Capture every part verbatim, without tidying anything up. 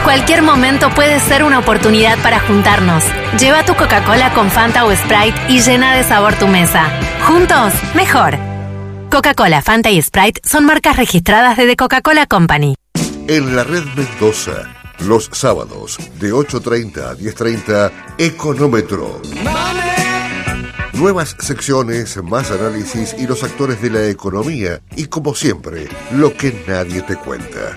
Cualquier momento puede ser una oportunidad para juntarnos. Lleva tu Coca-Cola con Fanta o Sprite y llena de sabor tu mesa. Juntos, mejor. Coca-Cola, Fanta y Sprite son marcas registradas de The Coca-Cola Company. En la red Mendoza, los sábados de ocho treinta a diez treinta, Económetro. Nuevas secciones, más análisis y los actores de la economía. Y como siempre, lo que nadie te cuenta.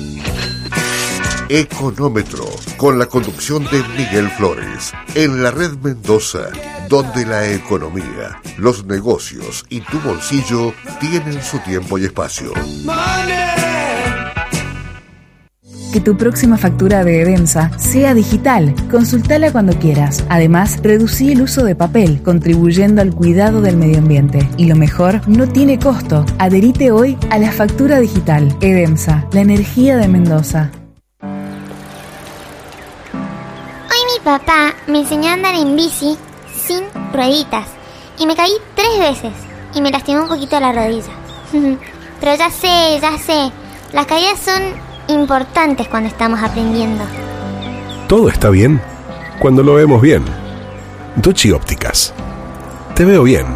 Económetro, con la conducción de Miguel Flores. En la red Mendoza, donde la economía, los negocios y tu bolsillo tienen su tiempo y espacio. Que tu próxima factura de Edemsa sea digital. Consultala cuando quieras. Además, reducí el uso de papel, contribuyendo al cuidado del medio ambiente. Y lo mejor, no tiene costo. Adherite hoy a la factura digital. Edemsa, la energía de Mendoza. Hoy mi papá me enseñó a andar en bici sin rueditas. Y me caí tres veces. Y me lastimó un poquito la rodilla. Pero ya sé, ya sé. Las caídas son importantes cuando estamos aprendiendo. Todo está bien cuando lo vemos bien. Dochi Ópticas. Te veo bien.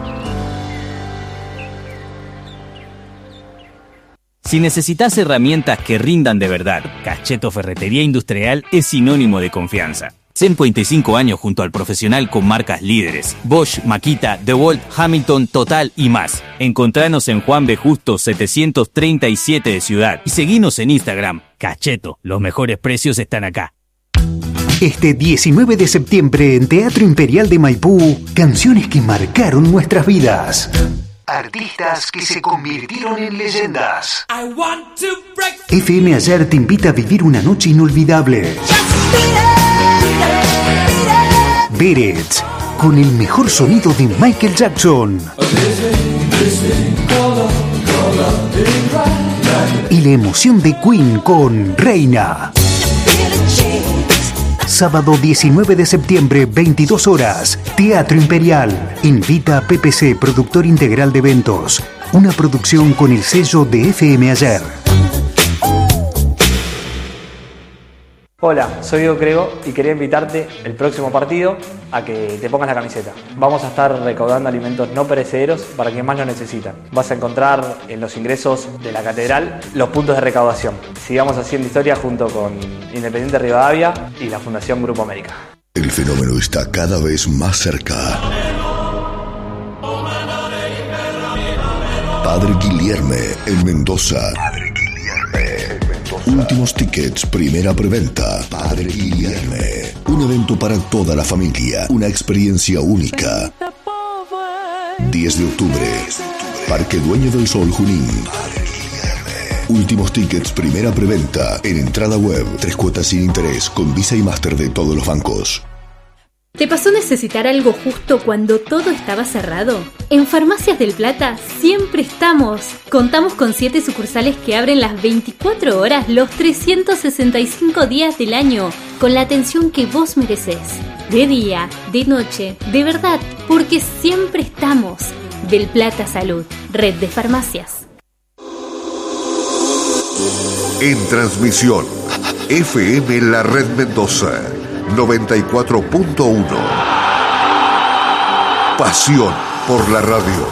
Si necesitas herramientas que rindan de verdad, Cacheto Ferretería Industrial es sinónimo de confianza. cincuenta y cinco años junto al profesional con marcas líderes: Bosch, Makita, DeWalt, Hamilton, Total y más. Encontranos en Juan B. Justo setecientos treinta y siete de Ciudad y seguinos en Instagram. Cacheto, los mejores precios están acá. Este diecinueve de septiembre en Teatro Imperial de Maipú, canciones que marcaron nuestras vidas. Artistas que se convirtieron en leyendas. F M Ayer te invita a vivir una noche inolvidable. Beret, con el mejor sonido de Michael Jackson. Y la emoción de Queen con Reina. Sábado diecinueve de septiembre, veintidós horas, Teatro Imperial. Invita a P P C, productor integral de eventos. Una producción con el sello de F M Ayer. Hola, soy Diego Crego y quería invitarte el próximo partido a que te pongas la camiseta. Vamos a estar recaudando alimentos no perecederos para quienes más lo necesitan. Vas a encontrar en los ingresos de la catedral los puntos de recaudación. Sigamos haciendo historia junto con Independiente Rivadavia y la Fundación Grupo América. El fenómeno está cada vez más cerca. Padre Guilherme en Mendoza. Padre Guilherme en Mendoza. Últimos tickets, primera preventa. Padre Guilherme. Un evento para toda la familia. Una experiencia única. diez de octubre. Parque Dueño del Sol, Junín. Últimos tickets, primera preventa. En entrada web, tres cuotas sin interés, con Visa y Master de todos los bancos. ¿Te pasó necesitar algo justo cuando todo estaba cerrado? En Farmacias del Plata siempre estamos. Contamos con siete sucursales que abren las veinticuatro horas los trescientos sesenta y cinco días del año, con la atención que vos mereces. De día, de noche, de verdad, porque siempre estamos. Del Plata Salud, red de farmacias. En transmisión, F M La Red Mendoza, noventa y cuatro punto uno. Pasión por la radio.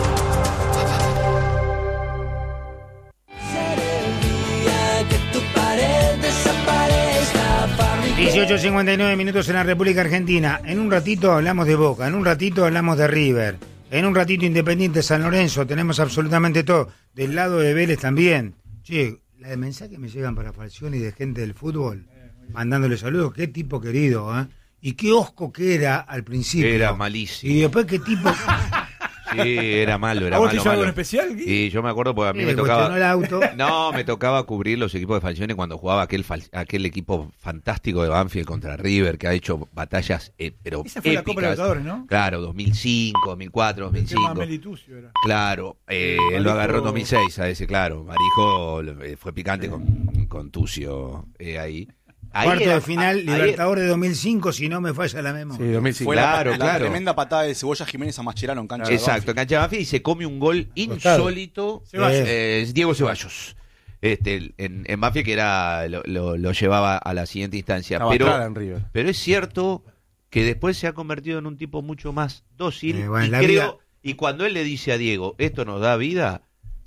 dieciocho cincuenta y nueve minutos en la República Argentina. En un ratito hablamos de Boca, en un ratito hablamos de River, en un ratito Independiente, San Lorenzo, tenemos absolutamente todo. Del lado de Vélez también. Che, la de mensajes que me llegan para Falcioni y de gente del fútbol, mandándole saludos, qué tipo querido, ¿eh? Y qué osco que era al principio. Era malísimo. Y después qué tipo... Sí, era malo, era ¿A vos malo, te hizo algo malo. en especial? Sí, yo me acuerdo porque a mí Sí, me le tocaba... cuestionó el auto. No, me tocaba cubrir los equipos de Falcioni cuando jugaba aquel fal- aquel equipo fantástico de Banfield contra River, que ha hecho batallas eh, pero Esa fue la Copa épicas. Libertadores, ¿no? Claro, dos mil cinco, dos mil cuatro, dos mil El tema cinco. Melitucio era. Claro, eh, Marijo- él lo agarró en dos mil seis a ese, claro. Marijo eh, fue picante con, con Tucio eh, ahí. Ahí Cuarto era- de final, ahí- Libertadores de dos mil cinco, si no me falla la memoria. Sí, dos mil cinco. Fue Claro, la, la claro. tremenda patada de Cebolla Jiménez a Mascherano en cancha Exacto, de en cancha de Banfield y se come un gol Costado. insólito. Ceballos. Eh, es Diego Ceballos. este, en, en Banfield, que era lo, lo, lo llevaba a la siguiente instancia. No, pero, en River. pero es cierto que después se ha convertido en un tipo mucho más dócil. Eh, bueno, y, la creo, vida... y cuando él le dice a Diego, esto nos da vida,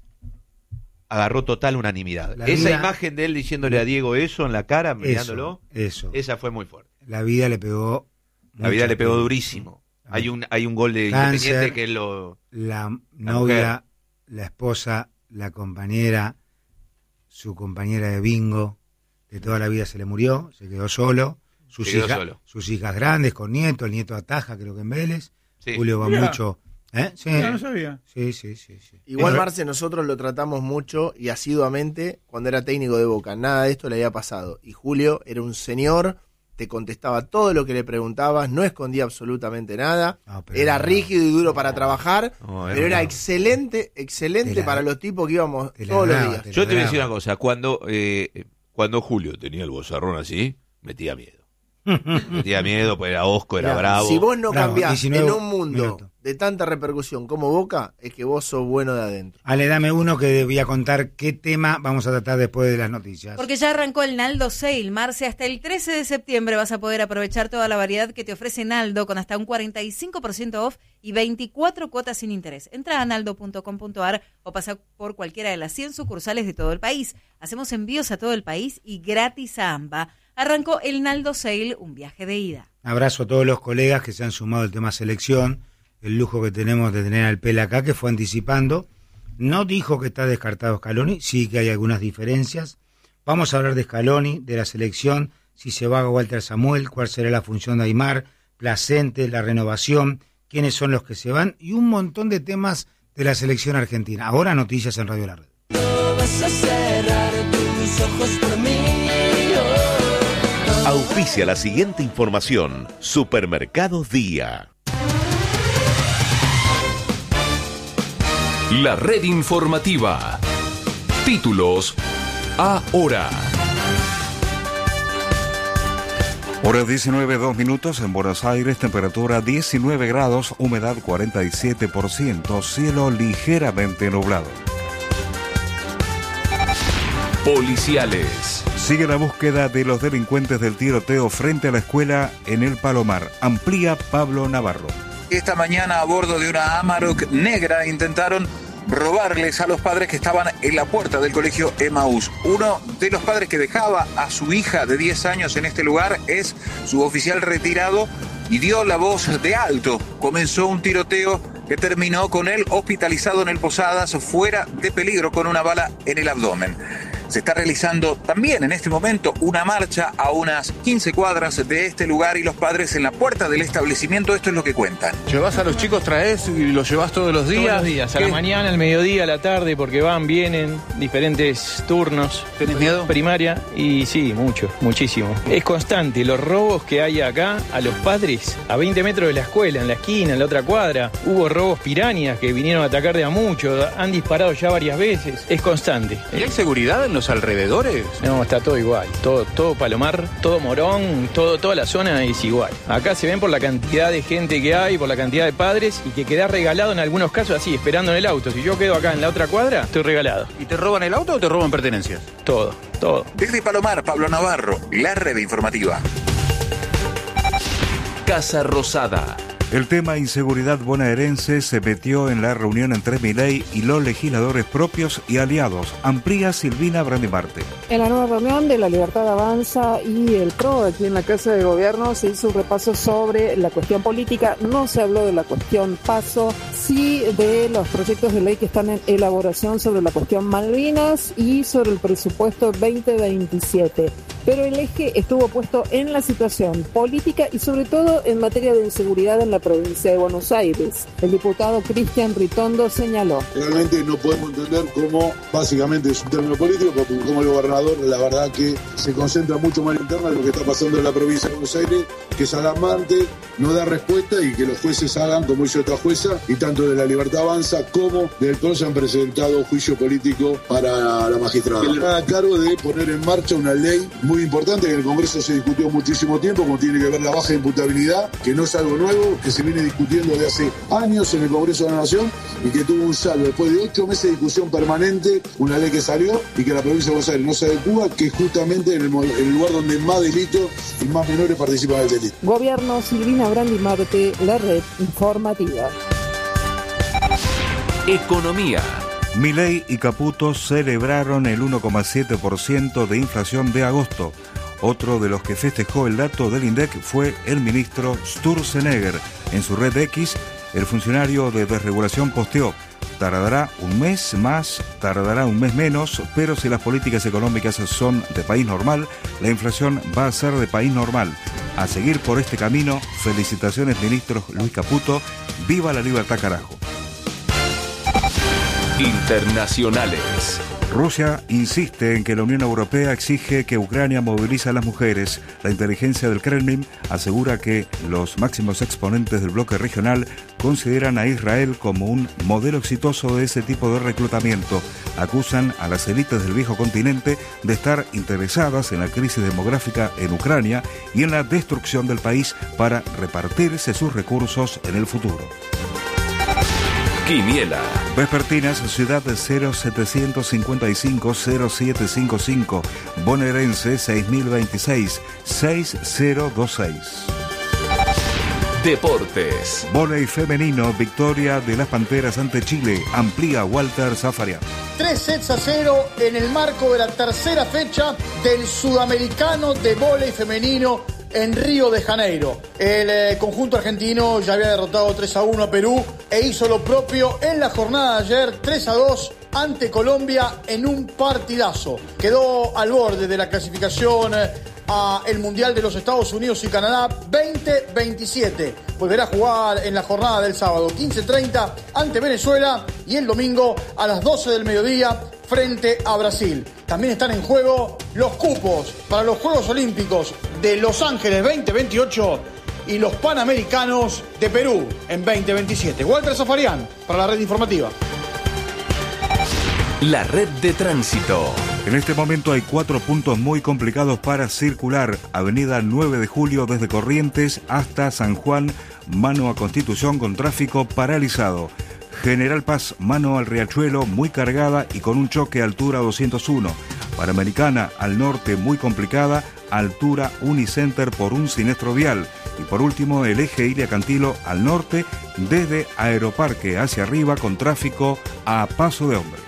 agarró total unanimidad. La Esa vida... imagen de él diciéndole a Diego eso en la cara, mirándolo, eso, eso. esa fue muy fuerte. La vida le pegó... La vida le pegó durísimo. Hay un, hay un gol de Cáncer, Independiente que lo... La la novia, la esposa, la compañera, su compañera de bingo, de toda la vida se le murió, se quedó solo. Sus, se quedó hija, solo. sus hijas grandes con nietos, el nieto ataja, creo que en Vélez. Sí. Julio va Mirá. mucho. ¿Eh? Sí. No, no sabía. Sí, sí, sí, sí. Igual, Pero- Marce, nosotros lo tratamos mucho y asiduamente cuando era técnico de Boca. Nada de esto le había pasado. Y Julio era un señor, te contestaba todo lo que le preguntabas, no escondía absolutamente nada. No, pero Era no. rígido y duro para trabajar, No, pero era bravo. excelente, excelente Te la- para los tipos que íbamos te la todos los brava, días. te la Yo te voy a brava. decir una cosa, cuando, eh, cuando Julio tenía el bozarrón así, metía miedo. Metía miedo, pues era hosco, era Mirá, bravo. Si vos no Bravo, cambiás diecinueve en un mundo minutos. de tanta repercusión como Boca, es que vos sos bueno de adentro. Ale, dame uno que voy a contar qué tema vamos a tratar después de las noticias. Porque ya arrancó el Naldo Sale, Marce. Hasta el trece de septiembre vas a poder aprovechar toda la variedad que te ofrece Naldo con hasta un cuarenta y cinco por ciento off y veinticuatro cuotas sin interés. Entra a naldo punto com punto a r o pasa por cualquiera de las cien sucursales de todo el país. Hacemos envíos a todo el país y gratis a AMBA. Arrancó el Naldo Sale, un viaje de ida. Abrazo a todos los colegas que se han sumado al tema selección. El lujo que tenemos de tener al Pela acá, que fue anticipando. No dijo que está descartado Scaloni, sí que hay algunas diferencias. Vamos a hablar de Scaloni, de la selección, si se va a Walter Samuel, cuál será la función de Aymar, Placente, la renovación, quiénes son los que se van y un montón de temas de la selección argentina. Ahora noticias en Radio La Red. No vas a cerrar tus ojos por mí. Auspicia la siguiente información. Supermercados Día. La red informativa. Títulos ahora. Hora diecinueve, dos minutos en Buenos Aires, temperatura diecinueve grados, humedad cuarenta y siete por ciento, cielo ligeramente nublado. Policiales. Sigue la búsqueda de los delincuentes del tiroteo frente a la escuela en el Palomar. Amplía Pablo Navarro. Esta mañana a bordo de una Amarok negra intentaron robarles a los padres que estaban en la puerta del colegio Emaús. Uno de los padres que dejaba a su hija de diez años en este lugar es su oficial retirado y dio la voz de alto. Comenzó un tiroteo que terminó con él hospitalizado en el Posadas, fuera de peligro con una bala en el abdomen. Se está realizando también en este momento una marcha a unas quince cuadras de este lugar y los padres en la puerta del establecimiento, esto es lo que cuentan. ¿Llevas a los chicos, traes y los llevas todos los días? Todos los días, a la mañana, al mediodía, a la tarde, porque van, vienen, diferentes turnos. ¿Tenés miedo? Primaria, y sí, mucho, muchísimo. Es constante, los robos que hay acá a los padres, a veinte metros de la escuela, en la esquina, en la otra cuadra. Hubo robos pirañas que vinieron a atacar de a mucho, han disparado ya varias veces, es constante. ¿Y hay seguridad en los alrededores? No, está todo igual, todo, todo Palomar, todo Morón, todo, toda la zona es igual. Acá se ven por la cantidad de gente que hay, por la cantidad de padres y que queda regalado en algunos casos así, esperando en el auto. Si yo quedo acá en la otra cuadra, estoy regalado. ¿Y te roban el auto o te roban pertenencias? Todo, todo. Desde Palomar, Pablo Navarro, la red informativa. Casa Rosada. El tema inseguridad bonaerense se metió en la reunión entre Milei y los legisladores propios y aliados. Amplía Silvina Brandimarte. En la nueva reunión de La Libertad Avanza y el P R O aquí en la Casa de Gobierno se hizo un repaso sobre la cuestión política. No se habló de la cuestión Paso, sí de los proyectos de ley que están en elaboración sobre la cuestión Malvinas y sobre el presupuesto veinte veintisiete. Pero el eje estuvo puesto en la situación política y sobre todo en materia de inseguridad en la provincia de Buenos Aires. El diputado Cristian Ritondo señaló. Realmente no podemos entender cómo, básicamente es un término político, porque como el gobernador, la verdad que se concentra mucho más en interna de lo que está pasando en la provincia de Buenos Aires que es alarmante, no da respuesta y que los jueces hagan como hizo esta jueza, y tanto de La Libertad Avanza como del P R O se han presentado juicio político para la magistrada. Él está a cargo de poner en marcha una ley muy importante que en el Congreso se discutió muchísimo tiempo, como tiene que ver la baja de imputabilidad, que no es algo nuevo, que se viene discutiendo de hace años en el Congreso de la Nación y que tuvo un saldo después de ocho meses de discusión permanente, una ley que salió y que la provincia de Buenos Aires no se adecua, que es justamente en el, en el lugar donde más delitos y más menores participan del delito. Gobierno, Silvina Brandi Marte, la red informativa. Economía. Milei y Caputo celebraron el uno coma siete por ciento de inflación de agosto. Otro de los que festejó el dato del INDEC fue el ministro Sturzenegger. En su red X, el funcionario de desregulación posteó: tardará un mes más, tardará un mes menos, pero si las políticas económicas son de país normal, la inflación va a ser de país normal. A seguir por este camino, felicitaciones ministro Luis Caputo, viva la libertad carajo. Internacionales. Rusia insiste en que la Unión Europea exige que Ucrania movilice a las mujeres. La inteligencia del Kremlin asegura que los máximos exponentes del bloque regional consideran a Israel como un modelo exitoso de ese tipo de reclutamiento. Acusan a las élites del viejo continente de estar interesadas en la crisis demográfica en Ucrania y en la destrucción del país para repartirse sus recursos en el futuro. Quiniela. Vespertinas, Ciudad cero setecientos cincuenta y cinco cero siete cinco cinco, Bonaerense seis mil veintiséis seis cero dos seis. Deportes. Vóley femenino, victoria de las Panteras ante Chile, amplía Walter Zafarian. Tres sets a cero en el marco de la tercera fecha del Sudamericano de Vóley femenino en Río de Janeiro. El eh, conjunto argentino ya había derrotado tres a uno a Perú e hizo lo propio en la jornada de ayer, tres a dos ante Colombia en un partidazo. Quedó al borde de la clasificación eh, a el Mundial de los Estados Unidos y Canadá veinte veintisiete. Volverá a jugar en la jornada del sábado quince treinta ante Venezuela y el domingo a las doce del mediodía frente a Brasil. También están en juego los cupos para los Juegos Olímpicos de Los Ángeles veinte veintiocho y los Panamericanos de Perú en veinte veintisiete. Walter Zafarian para la red informativa. La red de tránsito. En este momento hay cuatro puntos muy complicados para circular. Avenida nueve de julio desde Corrientes hasta San Juan, mano a Constitución con tráfico paralizado. General Paz, mano al Riachuelo, muy cargada y con un choque a altura doscientos uno. Panamericana al norte muy complicada, altura Unicenter por un siniestro vial. Y por último, el eje Ilia Cantilo al norte, desde Aeroparque hacia arriba con tráfico a paso de hombre.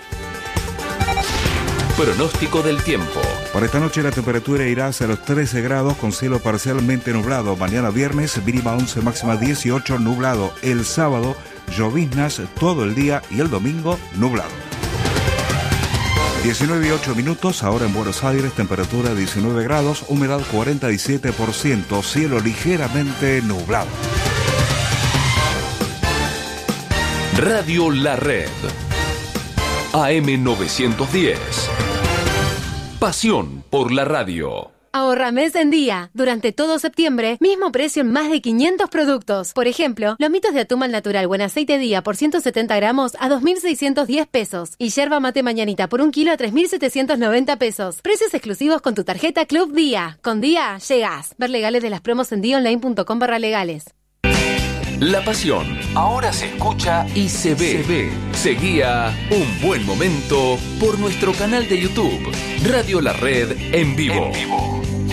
Pronóstico del tiempo. Para esta noche la temperatura irá hacia los trece grados con cielo parcialmente nublado. Mañana viernes mínima once, máxima dieciocho, nublado. El sábado lloviznas todo el día y el domingo nublado. diecinueve y ocho minutos, ahora en Buenos Aires, temperatura diecinueve grados, humedad cuarenta y siete por ciento, cielo ligeramente nublado. Radio La Red. A M novecientos diez. Pasión por la radio. Ahorra mes en día. Durante todo septiembre, mismo precio en más de quinientos productos. Por ejemplo, lomitos de atún al natural buen aceite día por ciento setenta gramos a dos mil seiscientos diez pesos. Y yerba mate mañanita por un kilo a tres mil setecientos noventa pesos. Precios exclusivos con tu tarjeta Club Día. Con Día, llegás. Ver legales de las promos en día online punto com barra legales. La pasión ahora se escucha y se ve. Se ve. Seguía Un Buen Momento por nuestro canal de YouTube, Radio La Red en vivo. En vivo.